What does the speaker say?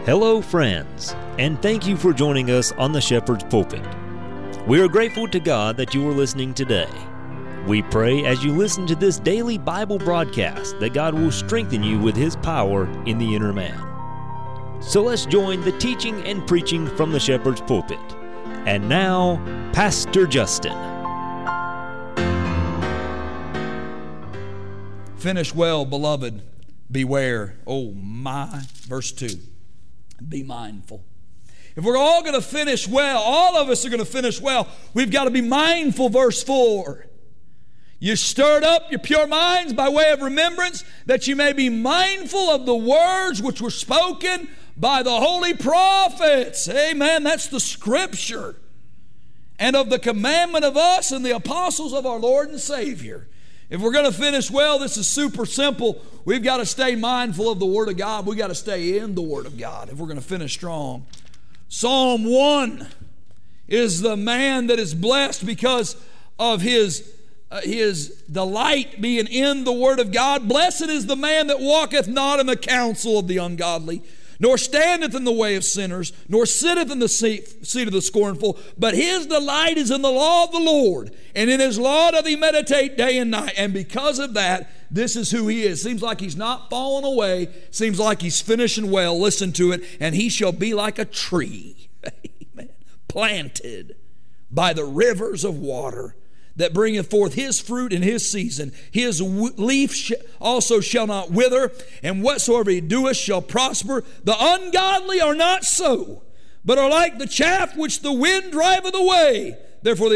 Hello, friends, and thank you for joining us on the Shepherd's Pulpit. We are grateful to God that you are listening today. We pray as you listen to this daily Bible broadcast that God will strengthen you with His power in the inner man. So let's join the teaching and preaching from the Shepherd's Pulpit. And now, Pastor Justin. Finish well, beloved. Beware. Oh my. Verse 2. Be mindful. If we're all going to finish well, all of us are going to finish well, we've got to be mindful. Verse 4. You stirred up your pure minds by way of remembrance, that you may be mindful of the words which were spoken by the holy prophets. Amen. That's the Scripture. And of the commandment of us and the apostles of our Lord and Savior. If we're going to finish well, this is super simple. We've got to stay mindful of the Word of God. We've got to stay in the Word of God if we're going to finish strong. Psalm 1 is the man that is blessed because of his delight being in the Word of God. Blessed is the man that walketh not in the counsel of the ungodly, nor standeth in the way of sinners, nor sitteth in the seat of the scornful, but his delight is in the law of the Lord, and in his law doth he meditate day and night. And because of that, this is who he is. Seems like he's not fallen away. Seems like he's finishing well. Listen to it. And he shall be like a tree, amen, planted by the rivers of water, that bringeth forth his fruit in his season. His leaf also shall not wither, and whatsoever he doeth shall prosper. The ungodly are not so, but are like the chaff which the wind driveth away. Therefore the